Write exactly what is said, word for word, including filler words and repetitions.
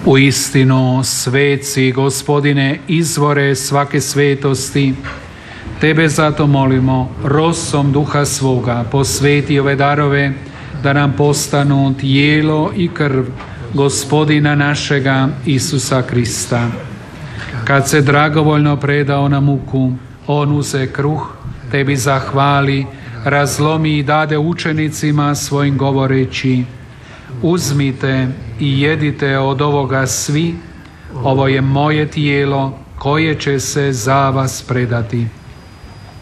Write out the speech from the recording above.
U istinu, sveci, Gospodine, izvore svake svetosti, Tebe zato molimo, rosom duha svoga, posveti ove darove, da nam postanu tijelo i krv Gospodina našega Isusa Krista. Kad se dragovoljno predao na muku, on uze kruh, Tebi zahvali, razlomi i dade učenicima svojim govoreći: uzmite i jedite od ovoga svi, ovo je moje tijelo koje će se za vas predati.